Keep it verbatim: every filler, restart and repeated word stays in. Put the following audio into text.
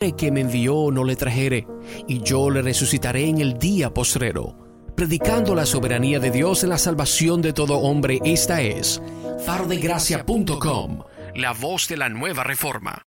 que me envió no le trajere, y yo le resucitaré en el día postrero. Predicando la soberanía de Dios en la salvación de todo hombre, esta es faro de gracia punto com, la voz de la nueva reforma.